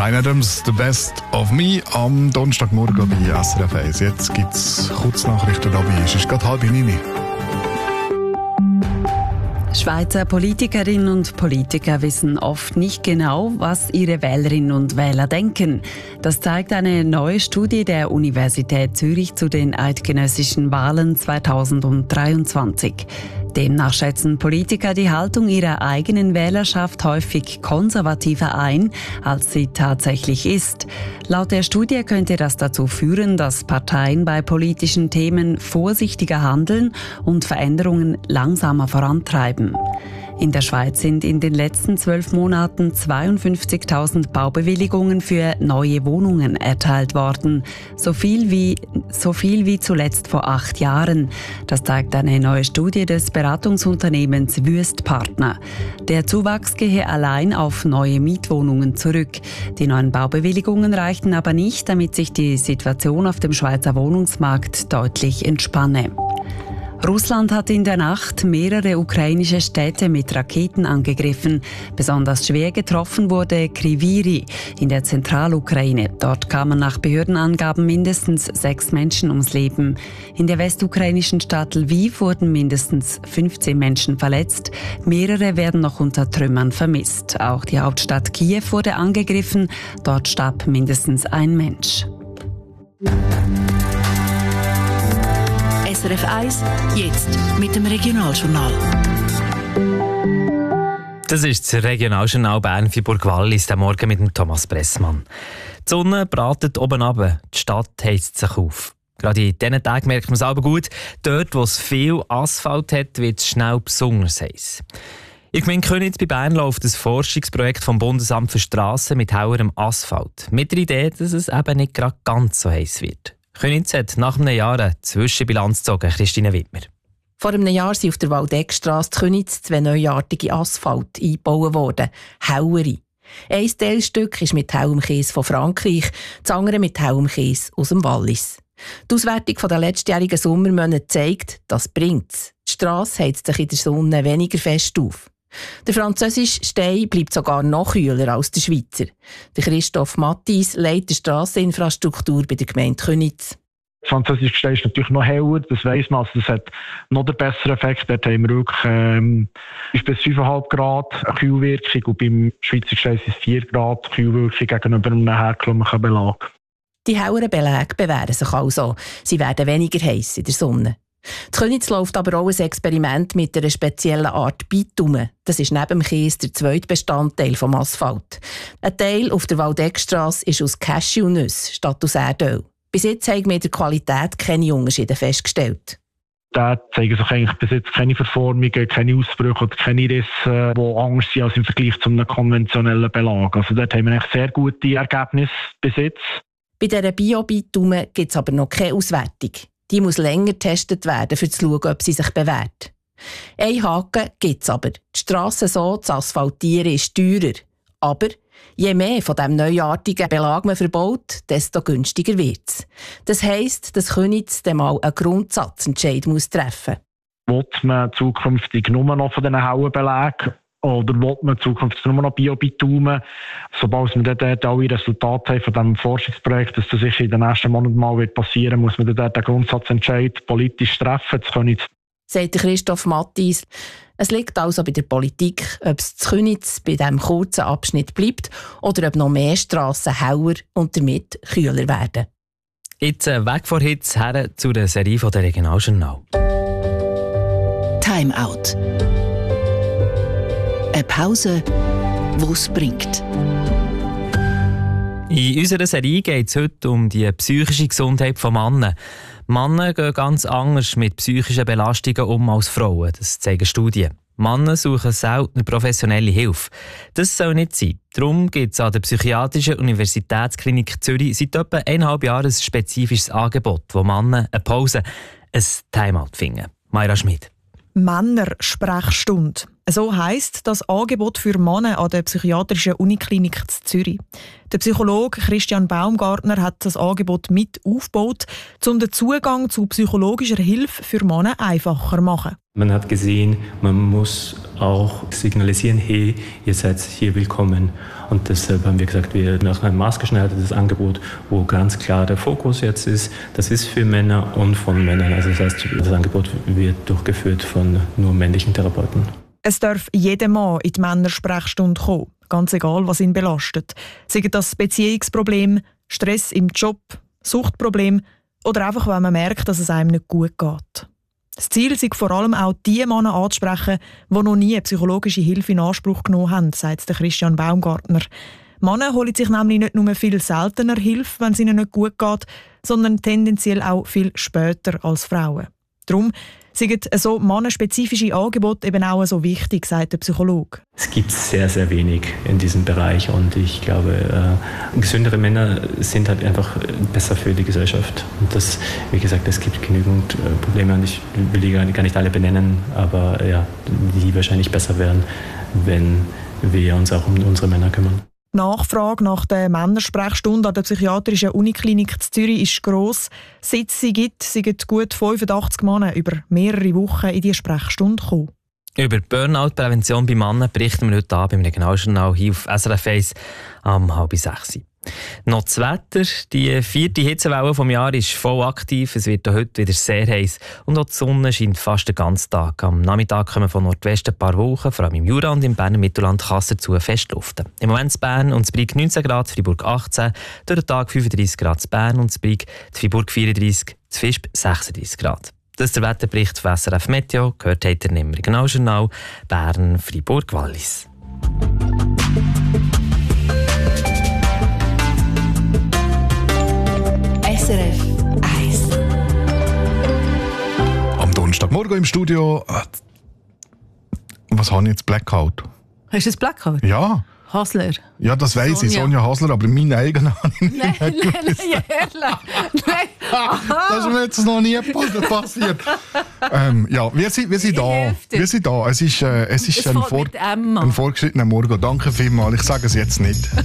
Bryan Adams, «The Best of Me» am Donnerstagmorgen bei SRF 1. Jetzt gibt es Kurznachrichten dabei. Es ist gerade 8:30. Schweizer Politikerinnen und Politiker wissen oft nicht genau, was ihre Wählerinnen und Wähler denken. Das zeigt eine neue Studie der Universität Zürich zu den eidgenössischen Wahlen 2023. Demnach schätzen Politiker die Haltung ihrer eigenen Wählerschaft häufig konservativer ein, als sie tatsächlich ist. Laut der Studie könnte das dazu führen, dass Parteien bei politischen Themen vorsichtiger handeln und Veränderungen langsamer vorantreiben. In der Schweiz sind in den letzten 12 Monaten 52.000 Baubewilligungen für neue Wohnungen erteilt worden. So viel wie zuletzt vor 8 Jahren. Das zeigt eine neue Studie des Beratungsunternehmens Wüest Partner. Der Zuwachs gehe allein auf neue Mietwohnungen zurück. Die neuen Baubewilligungen reichten aber nicht, damit sich die Situation auf dem Schweizer Wohnungsmarkt deutlich entspanne. Russland hat in der Nacht mehrere ukrainische Städte mit Raketen angegriffen. Besonders schwer getroffen wurde Kryvyi in der Zentralukraine. Dort kamen nach Behördenangaben mindestens 6 Menschen ums Leben. In der westukrainischen Stadt Lviv wurden mindestens 15 Menschen verletzt. Mehrere werden noch unter Trümmern vermisst. Auch die Hauptstadt Kiew wurde angegriffen. Dort starb mindestens ein Mensch. SRF 1, jetzt mit dem Regionaljournal. Das ist das Regionaljournal Bern-Freiburg-Wallis, der Morgen mit dem Thomas Bressmann. Die Sonne bratet oben runter, die Stadt heizt sich auf. Gerade in diesen Tagen merkt man es aber gut, dort wo es viel Asphalt hat, wird es schnell besonders heiß. In Gemeinde Köniz bei Bern läuft ein Forschungsprojekt vom Bundesamt für Strassen mit hauerem Asphalt. Mit der Idee, dass es eben nicht gerade ganz so heiß wird. Köniz hat nach einem Jahr eine Zwischenbilanz gezogen, Christine Wittmer. Vor einem Jahr sind auf der Waldeckstrasse Köniz 2 neuartige Asphalt eingebaut worden, hauere. Ein Teilstück ist mit hellem Kies von Frankreich, das andere mit hellem Kies aus dem Wallis. Die Auswertung der letztjährigen Sommermonate zeigt, das bringt's. Die Strasse heizt sich in der Sonne weniger fest auf. Der französische Stein bleibt sogar noch kühler als der Schweizer. Der Christoph Mattis leitet die Strasseninfrastruktur bei der Gemeinde Köniz. Das französische Gestein ist natürlich noch heller, das weiss man. Also das hat noch den besseren Effekt. Dort haben wir wirklich bis 5,5 Grad Kühlwirkung und beim Schweizer Gestein sind es 4 Grad Kühlwirkung gegenüber einem herkömmlichen Belag. Die helleren Beläge bewähren sich also. Sie werden weniger heiß in der Sonne. In Köniz läuft aber auch ein Experiment mit einer speziellen Art Bitumen. Das ist neben dem Kies der zweite Bestandteil des Asphalt. Ein Teil auf der Waldeckstrasse ist aus Cashewnüsse statt aus Erdöl. Bis jetzt haben wir in der Qualität keine Unterschiede festgestellt. Da zeigen sich eigentlich bis jetzt keine Verformungen, keine Ausbrüche oder keine Risse, die anders sind als im Vergleich zu einem konventionellen Belag. Also dort haben wir eigentlich sehr gute Ergebnisse bis jetzt. Bei dieser Bio-Bitumen gibt es aber noch keine Auswertung. Die muss länger getestet werden, um zu schauen, ob sie sich bewährt. Ein Haken gibt es aber. Die Strasse so zu asphaltieren ist teurer. Aber je mehr von diesem neuartigen Belag man verbaut, desto günstiger wird es. Das heisst, dass Köniz dann mal einen Grundsatzentscheid treffen muss. Will man zukünftig nur noch von diesen hellen Belägen oder will man zukünftig nur noch Bio-Bitumen? Sobald wir dort alle Resultate haben von diesem Forschungsprojekt, dass das sicher in den nächsten Monaten mal passieren wird, muss man dort den Grundsatzentscheid politisch treffen. Das Köniz. Sagt Christoph Mattis. Es liegt also bei der Politik, ob es zu Köniz bei diesem kurzen Abschnitt bleibt oder ob noch mehr Strassen heller und damit kühler werden. Jetzt weg von Hitze her zu der Serie von der Regionaljournal. Time Out. Eine Pause, die es bringt. In unserer Serie geht es heute um die psychische Gesundheit von Männern. Männer gehen ganz anders mit psychischen Belastungen um als Frauen, das zeigen Studien. Männer suchen selten professionelle Hilfe. Das soll nicht sein. Darum gibt es an der Psychiatrischen Universitätsklinik Zürich seit etwa 1,5 Jahren ein spezifisches Angebot, wo Männer eine Pause, ein Timeout finden. Mayra Schmid. Männersprechstunde. So heisst das Angebot für Männer an der psychiatrischen Uniklinik in Zürich. Der Psychologe Christian Baumgartner hat das Angebot mit aufgebaut, um den Zugang zu psychologischer Hilfe für Männer einfacher zu machen. Man hat gesehen, man muss auch signalisieren, hey, ihr seid hier willkommen. Und deshalb haben wir gesagt, wir machen ein maßgeschneidertes Angebot, wo ganz klar der Fokus jetzt ist. Das ist für Männer und von Männern. Also das heißt, das Angebot wird durchgeführt von nur männlichen Therapeuten. Es darf jeder Mann in die Männersprechstunde kommen, ganz egal, was ihn belastet. Sei das Beziehungsproblem, Stress im Job, Suchtproblem oder einfach, wenn man merkt, dass es einem nicht gut geht. Das Ziel ist vor allem auch die Männer anzusprechen, die noch nie psychologische Hilfe in Anspruch genommen haben, sagt Christian Baumgartner. Männer holen sich nämlich nicht nur viel seltener Hilfe, wenn es ihnen nicht gut geht, sondern tendenziell auch viel später als Frauen. Darum sind so mannenspezifische Angebote eben auch so wichtig, sagt der Psychologe. Es gibt sehr, sehr wenig in diesem Bereich und ich glaube, gesündere Männer sind halt einfach besser für die Gesellschaft. Und das, wie gesagt, es gibt genügend Probleme und ich will die gar nicht alle benennen, aber ja, die wahrscheinlich besser wären, wenn wir uns auch um unsere Männer kümmern. Die Nachfrage nach der Männersprechstunde an der psychiatrischen Uniklinik in Zürich ist gross. Seit es sie gibt, sind gut 85 Männer über mehrere Wochen in die Sprechstunde gekommen. Über Burnout-Prävention bei Männern berichten wir heute Abend im Regionaljournal hier auf SRF 1 am 5:30. Noch das Wetter. Die 4. Hitzewelle des Jahres ist voll aktiv. Es wird heute wieder sehr heiß. Und auch die Sonne scheint fast den ganzen Tag. Am Nachmittag kommen von Nordwesten ein paar Wolken, vor allem im Jura und im Berner Mittelland kann es dazu festluften. Im Moment in Bern und in Brig 19 Grad, Freiburg 18, durch den Tag 35 Grad in Bern und in Brig, Freiburg 34, in Visp 36 Grad. Das ist der Wetterbericht von SRF Meteo. Gehört habt ihr im Regionaljournal Bern, Freiburg, Wallis. SRF 1. Am Donnerstagmorgen im Studio. Was habe ich jetzt? Blackout? Hast du ein Blackout? Ja. Hasler. Ja, das weiss ich, Sonja Hasler, aber meinen eigenen habe ich nicht. Nein. Das ist mir jetzt noch nie passiert. Ja, wir sind da. Wir sind da. Es ist ein vorgeschrittener Morgen. Danke vielmals. Ich sage es jetzt nicht.